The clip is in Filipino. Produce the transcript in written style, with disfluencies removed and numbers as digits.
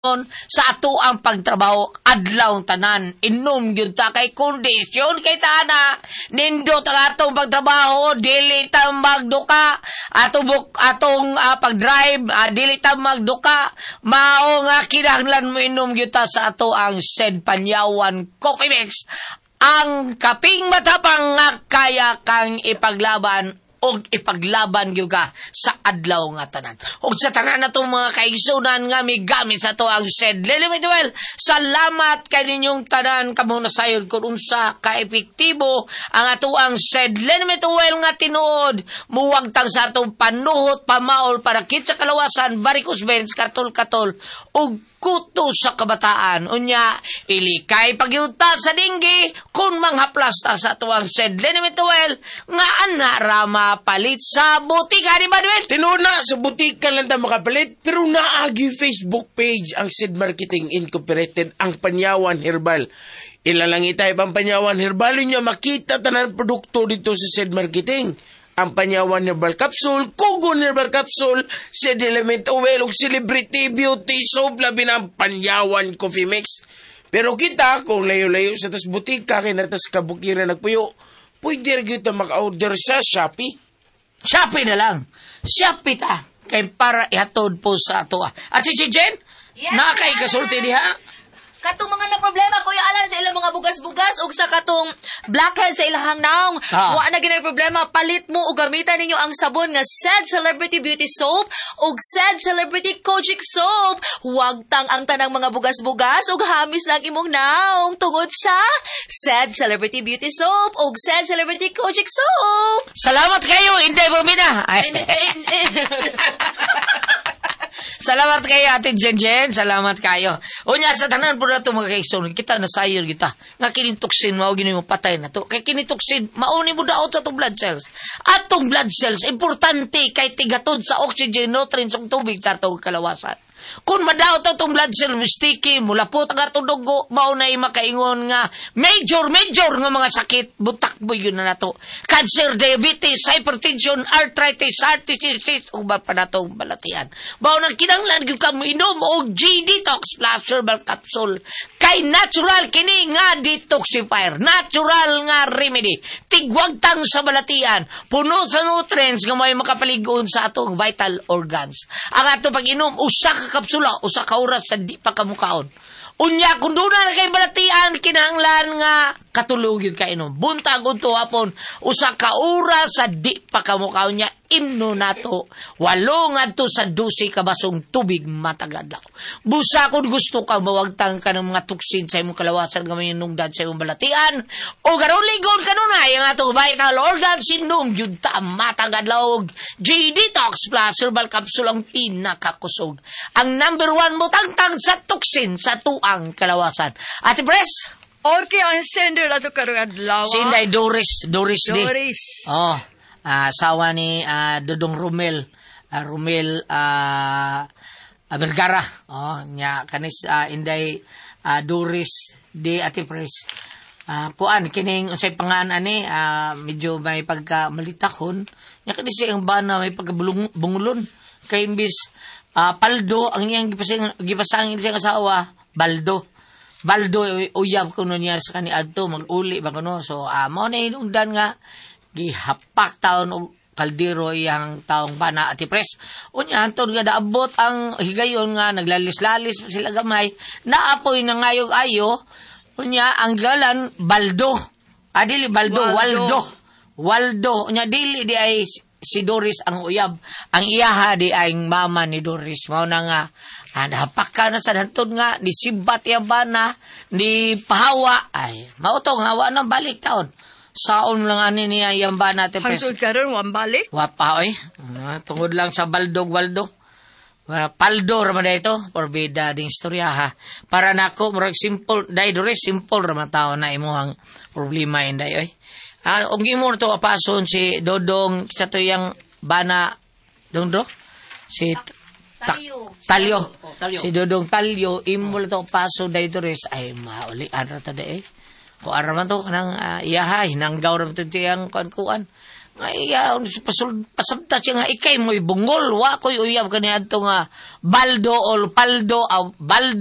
sa ato ang pagtrabaho adlaw tanan. Inom gyud ta kay kondisyon kay tana nindot ang atong pagtrabaho, dili ta magduka atong pagdrive, dili ta magduka. Mao nga kinahanglan mo inom gyud ta sa ato ang said Panyawan Coffee Mix, ang kaping matapang nga kaya kang ipaglaban og ipaglaban gyud ka sa adlaw nga tanan. Og sa tanan natong mga kaigsunan nga migamit sa to ang said Lilimitwell, salamat kay ninyong tanan kamo nasayod kun unsa ka epektibo ang ato ang said Lilimitwell nga tinuod muwagtang sa atong panuhot pamaol para kit sa kalawasan, varicose veins, katol og kuto sa kabataan. Unya, ilikay pagyuta sa dinggi kung manghaplas ta sa tuwang said Lilimitwell nga anarama palit sa butika ni Manuel. Tinuna sa butika lang ta makapalit, pero naagi Facebook page ang Said Marketing Incorporated, ang Panyawan Herbal. Ilalang itay pang Panyawan Herbal, niya makita tanan produkto dito sa Said Marketing. Ang Panyawan Herbal Capsule, Kugon Herbal Capsule, Said Element Oil, ug Celebrity Beauty Soap, labi ng Panyawan Coffee Mix. Pero kita, kung layo-layo sa tas butika, kaya natas kabukiran nagpuyo, pwede rin kita maka-order sa Shopee. Shopee na lang. Shopee ta. Kay para ihatod po sa ato. At si Jen, yes, nakay kasulti diha. Katong mga na problema, Kuya Alan, sa ilang mga bugas-bugas o sa katong blackhead sa ilahang naong. Wa na ginay problema, palit mo o gamitan ninyo ang sabon nga Said Celebrity Beauty Soap o Said Celebrity Kojic Soap. Huwag tang ang tanang mga bugas-bugas o hamis lang imong naong tungod sa Said Celebrity Beauty Soap o Said Celebrity Kojic Soap. Salamat kayo, Inday Bumina. Salamat kayo, Ate Jen. Salamat kayo. Unya, sa tanan po na ito mga kaigsoon, kita nasayod kita. Nga kinitoksin, mao gini mo patay na to. Kay kinitoksin, mauni mo daot sa itong blood cells. Atong blood cells, importante kay tigatod sa oxygen, nutrients, ug tubig sa itong kalawasan. Kung madaot itong blood cell sticky, mulapot ang atong dugo, maunay makaingon nga major nga mga sakit, butakboy yun na nato. Cancer, diabetes, hypertension, arthritis, heart disease, o ba pa natong balatian. Maunang kinanglan yung kamo inom o G-Detox Plus Herbal Capsule. Kay natural kini nga detoxifier, natural nga remedy, tigwagtang sa balatian, puno sa nutrients nga may makapaligon sa atong vital organs. Ang ato pag-inom, usa ka kapsula, usa ka oras sa di pa kamukaon. Unya, kung doon na kay balatian, kinahanglan nga katulugin ka inom. Buntag unto hapon, usa ka oras sa di pa kamukaon niya, imno nato, 8 ngadto sa 12 ka basong tubig matag adlaw. Busa kung gusto ka mawagtang ka ng mga tuksin sa imong kalawasan gamay nungdan sa imong balatian, o garon ligon ka nun ay ang atong vital organs sinong yun ta matag adlaw. G-Detox Plus Herbal Capsule ang pinakakusog. Ang number 1 mo tangtang sa tuksin sa tuang kalawasan. Ate Pres? Okay, ang sender na ito karong adlaw. Sinday Doris di. Doris. Oh. Asawa ni Dodong Romel Vergara. Oh, nya kanis Inday Doris di Ate Pres. Kuan kining unsay pangan ani medyo may pagka malitakon. Nya kanis ang bana may pagkabungulon kay imbis paldo ang iyang gipasangin siyang asawa Baldo uyab kuno niya sa kani adto mag-uli ba kuno. So mo na inungdan nga gihapak taon og kaldero iyang taong bana Ati Pres. Unya anton nga daabot ang higayon nga naglalis-lalis sila gamay, naapoy na ngayog ayo. Unya ang galan Baldo. Dili Baldo, Waldo. Unya dili di ay si Doris ang uyab. Ang iyaha di ay mama ni Doris. Mao na nga nahapak ka na sa hantod nga ni sibat iyang bana ni pahawa ay mautong hawa ng balik taon. Saon lang ani niya yung ba natin pres. Hantod ka rin, wambalik? Wapa, oy. Tungod lang sa Waldo. Paldo raman na ito. Porbida ding istorya, ha. Para nako, murag simple, dahil Doris, simple raman tao na imuhang problema yun, dahil, oy. Unggi mo ito apason si Dodong, sa to yung bana, Dondro? Si Talyo. Si Dodong Talyo, imul ito apason, dahil Doris, ay maulian rata dahil, o araman to kanang iyahay nanggaw ra to tiyang kuan Ay, pasabta siya nga, ikay mo'y bungol, wa ko'y uyab kaniya ito nga, baldo o paldo, baldo,